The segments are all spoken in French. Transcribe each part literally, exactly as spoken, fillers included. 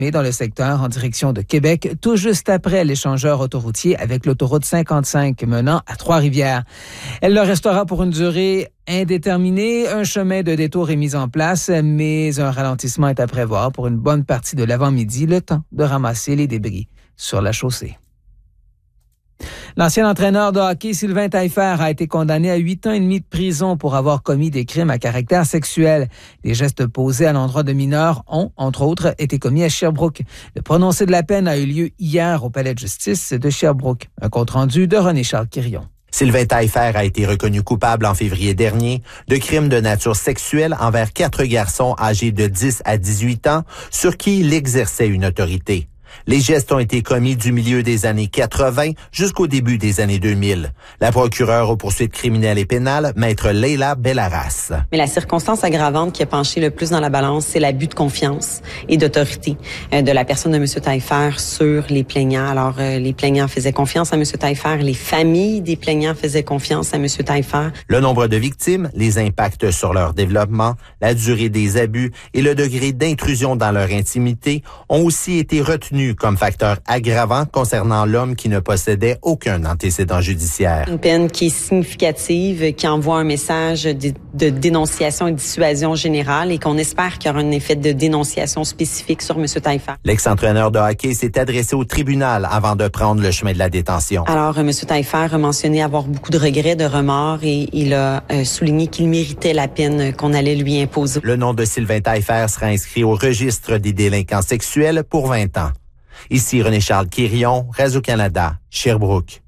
dans le secteur en direction de Québec, tout juste après l'échangeur autoroutier avec l'autoroute cinquante-cinq menant à Trois-Rivières. Elle leur restera pour une durée indéterminée. Un chemin de détour est mis en place, mais un ralentissement est à prévoir pour une bonne partie de l'avant-midi, le temps de ramasser les débris sur la chaussée. L'ancien entraîneur de hockey Sylvain Taillefer a été condamné à huit ans et demi de prison pour avoir commis des crimes à caractère sexuel. Les gestes posés à l'endroit de mineurs ont, entre autres, été commis à Sherbrooke. Le prononcé de la peine a eu lieu hier au Palais de justice de Sherbrooke. Un compte-rendu de René-Charles Quirion. Sylvain Taillefer a été reconnu coupable en février dernier de crimes de nature sexuelle envers quatre garçons âgés de dix à dix-huit ans sur qui il exerçait une autorité. Les gestes ont été commis du milieu des années quatre-vingts jusqu'au début des années deux mille. La procureure aux poursuites criminelles et pénales, maître Leila Bellarras. Mais la circonstance aggravante qui a penché le plus dans la balance, c'est l'abus de confiance et d'autorité euh, de la personne de M. Taillefer sur les plaignants. Alors, euh, les plaignants faisaient confiance à M. Taillefer, les familles des plaignants faisaient confiance à M. Taillefer. Le nombre de victimes, les impacts sur leur développement, la durée des abus et le degré d'intrusion dans leur intimité ont aussi été retenus comme facteur aggravant concernant l'homme qui ne possédait aucun antécédent judiciaire. Une peine qui est significative, qui envoie un message de, de dénonciation et de dissuasion générale et qu'on espère qu'il y aura un effet de dénonciation spécifique sur M. Taillefer. L'ex-entraîneur de hockey s'est adressé au tribunal avant de prendre le chemin de la détention. Alors, M. Taillefer a mentionné avoir beaucoup de regrets, de remords et il a euh, souligné qu'il méritait la peine qu'on allait lui imposer. Le nom de Sylvain Taillefer sera inscrit au registre des délinquants sexuels pour vingt ans. Ici René-Charles Quirion, Radio-Canada, Sherbrooke.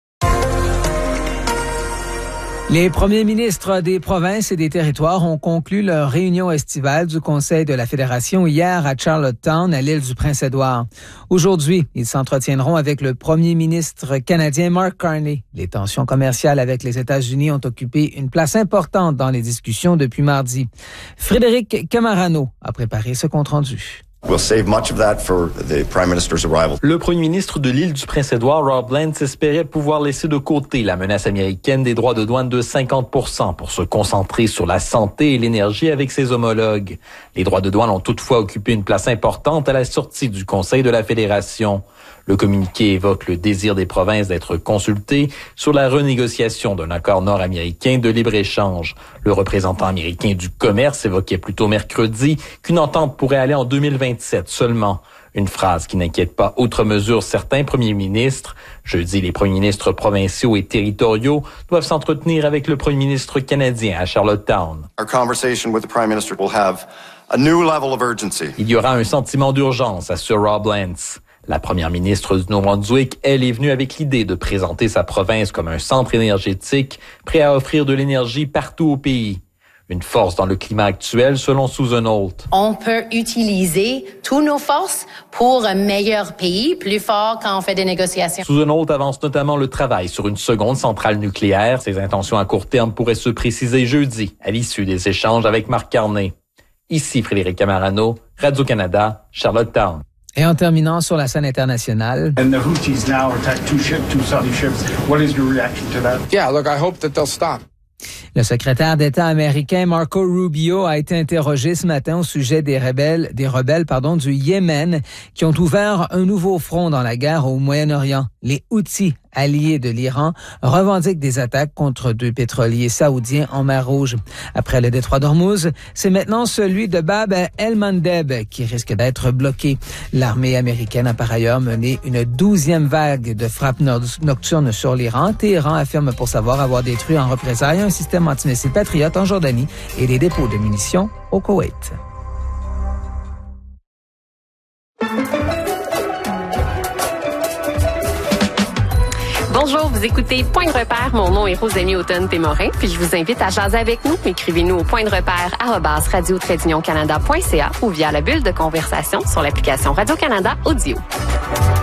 Les premiers ministres des provinces et des territoires ont conclu leur réunion estivale du Conseil de la Fédération hier à Charlottetown, à l'île du Prince-Édouard. Aujourd'hui, ils s'entretiendront avec le premier ministre canadien Mark Carney. Les tensions commerciales avec les États-Unis ont occupé une place importante dans les discussions depuis mardi. Frédéric Camarano a préparé ce compte-rendu. We'll save much of that for the Prime Minister's arrival. Le premier ministre de l'île du Prince-Édouard, Rob Lance, espérait pouvoir laisser de côté la menace américaine des droits de douane de cinquante pour cent pour se concentrer sur la santé et l'énergie avec ses homologues. Les droits de douane ont toutefois occupé une place importante à la sortie du Conseil de la Fédération. Le communiqué évoque le désir des provinces d'être consultées sur la renégociation d'un accord nord-américain de libre-échange. Le représentant américain du commerce évoquait plutôt mercredi qu'une entente pourrait aller en deux mille vingt-sept seulement. Une phrase qui n'inquiète pas outre mesure certains premiers ministres. Jeudi, les premiers ministres provinciaux et territoriaux doivent s'entretenir avec le premier ministre canadien à Charlottetown. Our conversation with the Prime Minister will have a new level of urgency. Il y aura un sentiment d'urgence, assure Rob Lance. La première ministre du Nouveau-Brunswick, elle, est venue avec l'idée de présenter sa province comme un centre énergétique prêt à offrir de l'énergie partout au pays. Une force dans le climat actuel, selon Susan Holt. On peut utiliser toutes nos forces pour un meilleur pays, plus fort quand on fait des négociations. Susan Holt avance notamment le travail sur une seconde centrale nucléaire. Ses intentions à court terme pourraient se préciser jeudi, à l'issue des échanges avec Mark Carney. Ici Frédéric Camarano, Radio-Canada, Charlottetown. Et en terminant sur la scène internationale. And the Houthis now attack two ships, two Saudi ships. What is your reaction to that? Yeah, look, I hope that they'll stop. Le secrétaire d'État américain Marco Rubio a été interrogé ce matin au sujet des rebelles, des rebelles pardon, du Yémen qui ont ouvert un nouveau front dans la guerre au Moyen-Orient. Les Houthis, alliés de l'Iran, revendiquent des attaques contre deux pétroliers saoudiens en mer Rouge. Après le détroit d'Ormuz, c'est maintenant celui de Bab el-Mandeb qui risque d'être bloqué. L'armée américaine a par ailleurs mené une douzième vague de frappes nocturnes sur l'Iran. Téhéran affirme pour savoir avoir détruit en représailles un système antimissile Patriot en Jordanie et des dépôts de munitions au Koweït. Bonjour, vous écoutez Point de repère. Mon nom est Rosalie Houghton-Pémorin, puis je vous invite à jaser avec nous. Écrivez-nous au point de repère arobase radio tiret union canada point c a ou via la bulle de conversation sur l'application Radio-Canada Audio.